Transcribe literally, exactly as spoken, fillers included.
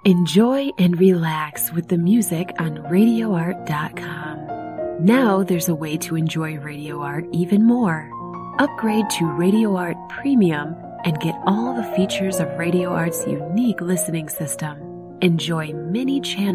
Enjoy and relax with the music on radio art dot com. Now there's a way to enjoy Radio Art even more. Upgrade to Radio Art Premium and get all the features of Radio Art's unique listening system. Enjoy many channels